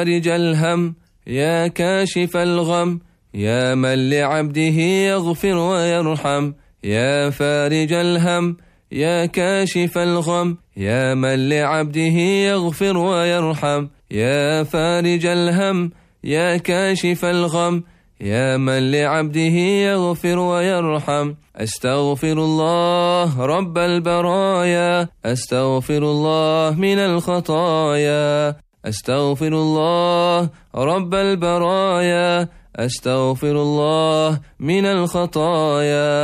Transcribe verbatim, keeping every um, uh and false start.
فارج الهم يا كاشف الغم يا من لعبده يغفر ويرحم يا فارج الهم يا كاشف الغم يا من لعبده يغفر ويرحم يا فارج الهم يا كاشف الغم يا من لعبده يغفر ويرحم أستغفر الله رب البرايا أستغفر الله من الخطايا أستغفر الله رب البرايا أستغفر الله من الخطايا